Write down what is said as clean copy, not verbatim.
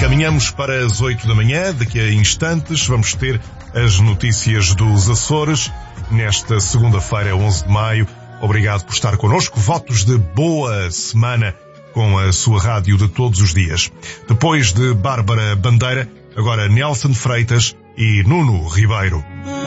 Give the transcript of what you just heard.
Caminhamos para as 8 da manhã. Daqui a instantes vamos ter as notícias dos Açores. Nesta segunda-feira, 11 de maio. Obrigado por estar connosco. Votos de boa semana com a sua rádio de todos os dias. Depois de Bárbara Bandeira, agora Nelson Freitas e Nuno Ribeiro.